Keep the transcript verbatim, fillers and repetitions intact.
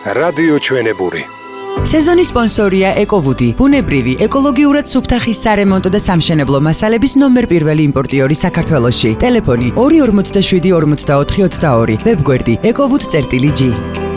რადიო ჩვენებური. სეზონის სპონსორია ეკოვუდი, ბუნებრივი, ეკოლოგიურად სუფთახის სარემონტო და სამშენებლო მასალების ნომერ პირველი იმპორტიორი საქართველოში. ტელეფონი ორი ორმოცდაშვიდი ორმოცდაოთხი ოცდაორი, ვებგვერდი ეკოვუდ წერტილი ჯი.